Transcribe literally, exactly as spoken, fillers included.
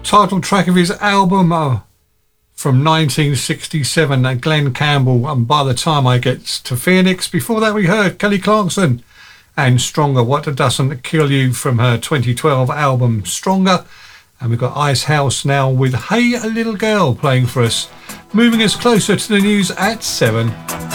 title track of his album uh, from nineteen sixty-seven, uh, Glenn Campbell, and By the Time I Get to Phoenix. Before that we heard Kelly Clarkson and Stronger, What Doesn't Kill You, from her twenty twelve album Stronger. And we've got Ice House now with Hey a Little Girl playing for us, moving us closer to the news at seven.